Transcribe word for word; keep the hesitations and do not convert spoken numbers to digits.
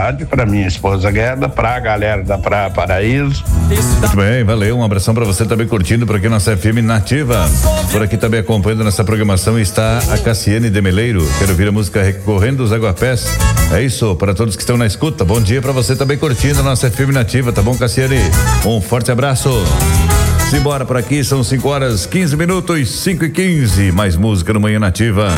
tarde para minha esposa Gueda, para a galera da Praia Paraíso. Muito bem, valeu, um abração para você também curtindo por aqui nossa F M Nativa. Por aqui também acompanhando nossa programação está a Cassiane de Meleiro. Quero ouvir a música Recorrendo os Aguapés. É isso, para todos que estão na escuta. Bom dia para você também curtindo a nossa F M Nativa, tá bom, Cassiane? Um forte abraço. Simbora por aqui, são cinco horas, quinze minutos, cinco e quinze. Mais música no Manhã Nativa.